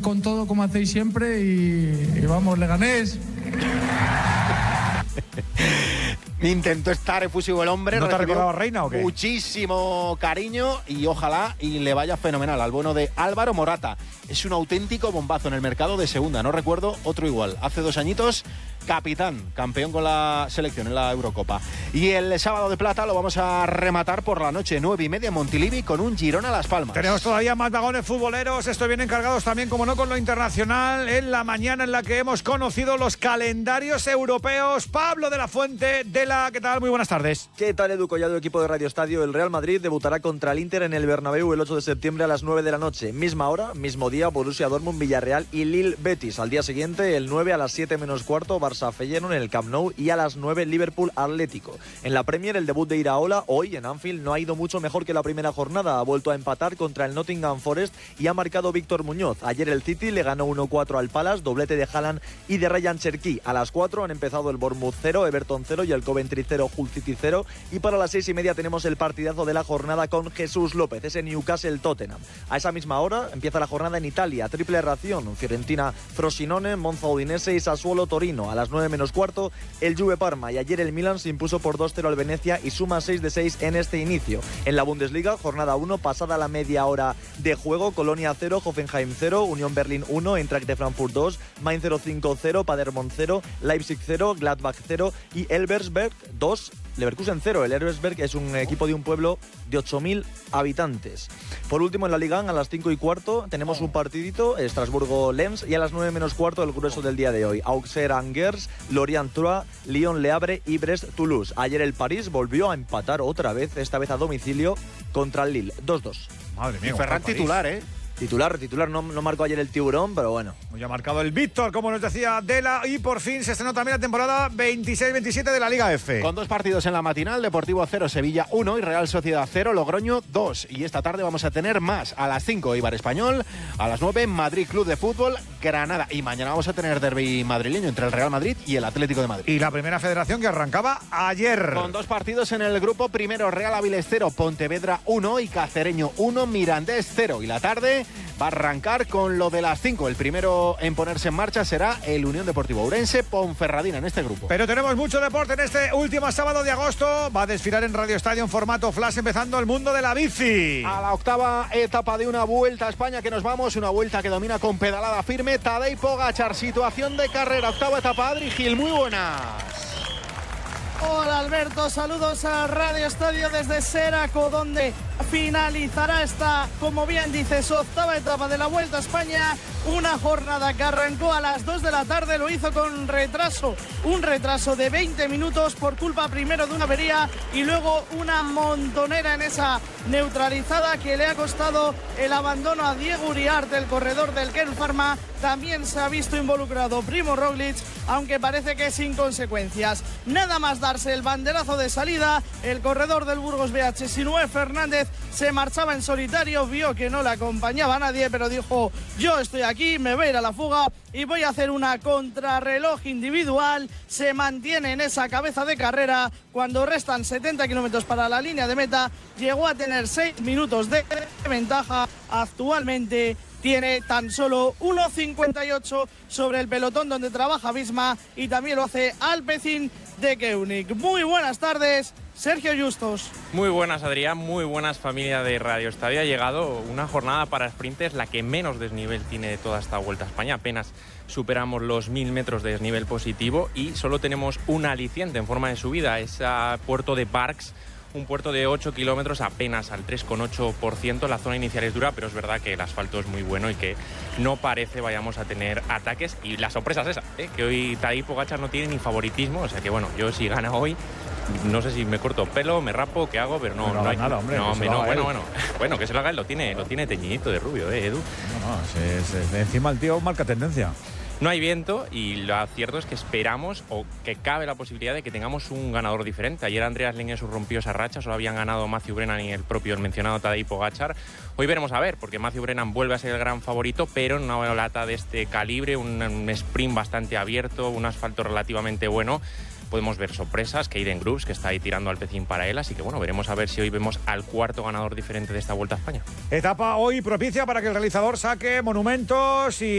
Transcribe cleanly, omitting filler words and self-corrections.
con todo como hacéis siempre y vamos, Leganés. Intentó estar efusivo el hombre. ¿No te ha recordado a Reina o qué? Muchísimo cariño y ojalá y le vaya fenomenal al bueno de Álvaro Morata. Es un auténtico bombazo en el mercado de segunda. No recuerdo otro igual. Hace 2 añitos, capitán, campeón con la selección en la Eurocopa. Y el sábado de plata lo vamos a rematar por la noche, 9:30 en Montilivi, con un Girona Las Palmas. Tenemos todavía más vagones futboleros. Estoy bien encargados también, como no, con lo internacional. En la mañana en la que hemos conocido los calendarios europeos. Pablo de la Fuente, ¿qué tal? Muy buenas tardes. ¿Qué tal, Edu Collado, equipo de Radio Estadio? El Real Madrid debutará contra el Inter en el Bernabéu el 8 de septiembre a las 9 de la noche. Misma hora, mismo día, Borussia Dortmund, Villarreal y Lille Betis. Al día siguiente, el 9 a las 7 menos cuarto, Barça Feyenoord en el Camp Nou y a las 9 Liverpool Atlético. En la Premier, el debut de Iraola hoy en Anfield no ha ido mucho mejor que la primera jornada. Ha vuelto a empatar contra el Nottingham Forest y ha marcado Víctor Muñoz. Ayer el City le ganó 1-4 al Palace, doblete de Haaland y de Ryan Cherki. A las 4 han empezado el Bournemouth 0, Everton 0 y el Coventry 0, Hull City 0. Y para las 6:30 tenemos el partidazo de la jornada con Jesús López, ese Newcastle-Tottenham. A esa misma hora empieza la jornada en Italia, triple ración, Fiorentina Frosinone, Monza Udinese y Sassuolo Torino. A las 9 menos cuarto, el Juve Parma, y ayer el Milan se impuso por 2-0 al Venecia y suma 6 de 6 en este inicio. En la Bundesliga, jornada 1, pasada la media hora de juego, Colonia 0, Hoffenheim 0, Unión Berlín 1, Eintracht de Frankfurt 2, Mainz 05 0, Paderborn 0, Leipzig 0, Gladbach 0 y Elversberg 2, Leverkusen 0. El Elversberg es un equipo de un pueblo de 8.000 habitantes. Por último, en la Liga, a las 5:15 tenemos un partidito, Estrasburgo-Lens, y a las 9 menos cuarto el grueso del día de hoy, Auxerre-Angers, Lorient-Troyes, Lyon-Le Havre y Brest-Toulouse. Ayer el París volvió a empatar otra vez, esta vez a domicilio, contra el Lille, 2-2. Madre mía. Y Ferran titular, ¿eh? Titular, no marcó ayer el tiburón, pero bueno. Ya ha marcado el Víctor, como nos decía Dela, y por fin se estrenó también la temporada 26-27 de la Liga F. Con 2 partidos en la matinal, Deportivo 0, Sevilla 1 y Real Sociedad 0, Logroño 2. Y esta tarde vamos a tener más. A las 5, Eibar Español, a las 9, Madrid Club de Fútbol, Granada. Y mañana vamos a tener derbi madrileño entre el Real Madrid y el Atlético de Madrid. Y la primera federación que arrancaba ayer. Con 2 partidos en el grupo, primero Real Avilés 0, Pontevedra 1 y Cacereño 1, Mirandés 0. Y la tarde va a arrancar con lo de las 5. El primero en ponerse en marcha será el Unión Deportivo Ourense Ponferradina en este grupo. Pero tenemos mucho deporte en este último sábado de agosto. Va a desfilar en Radio Estadio en formato flash, empezando el mundo de la bici. A la 8ª etapa de una Vuelta a España que nos vamos, una vuelta que domina con pedalada firme Tadej Pogačar, situación de carrera, 8ª etapa. Adri Gil, muy buenas. Hola Alberto, saludos a Radio Estadio desde Seraco, donde finalizará esta, como bien dices, 8ª etapa de la Vuelta a España. Una jornada que arrancó a las 2 de la tarde, lo hizo con retraso, un retraso de 20 minutos por culpa primero de una avería y luego una montonera en esa neutralizada que le ha costado el abandono a Diego Uriarte, el corredor del Kern Pharma. También se ha visto involucrado Primo Roglic, aunque parece que sin consecuencias. Nada más darse el banderazo de salida, el corredor del Burgos BH, Sinué Fernández, se marchaba en solitario, vio que no le acompañaba a nadie, pero dijo: yo estoy aquí, me voy a ir a la fuga y voy a hacer una contrarreloj individual. Se mantiene en esa cabeza de carrera cuando restan 70 kilómetros para la línea de meta. Llegó a tener 6 minutos de ventaja. Actualmente tiene tan solo 1.58 sobre el pelotón donde trabaja Visma y también lo hace Alpecin de Koenig. Muy buenas tardes, Sergio Justos. Muy buenas, Adrián, muy buenas, familia de Radio Estadio. Ha llegado una jornada para sprinters, la que menos desnivel tiene de toda esta Vuelta a España. Apenas superamos los 1.000 metros de desnivel positivo y solo tenemos un aliciente en forma de subida, es a Puerto de Barx, un puerto de 8 kilómetros apenas al 3,8%. La zona inicial es dura, pero es verdad que el asfalto es muy bueno y que no parece vayamos a tener ataques. Y la sorpresa es esa, que hoy Tadej Pogačar no tiene ni favoritismo. O sea que bueno, yo si gana hoy, no sé si me corto pelo, me rapo, qué hago, pero no hay nada, hombre. No, bueno, que se lo haga él, lo tiene teñidito de rubio, Edu. Encima el tío marca tendencia. No hay viento y lo cierto es que esperamos o que cabe la posibilidad de que tengamos un ganador diferente. Ayer Andreas Lengers rompió esa racha, solo habían ganado Matthew Brennan y el mencionado Tadej Pogačar. Hoy veremos a ver, porque Matthew Brennan vuelve a ser el gran favorito, pero en una lata de este calibre, un sprint bastante abierto, un asfalto relativamente bueno. Podemos ver sorpresas, Kaden Groves, que está ahí tirando al pecín para él, así que bueno, veremos a ver si hoy vemos al cuarto ganador diferente de esta Vuelta a España. Etapa hoy propicia para que el realizador saque monumentos y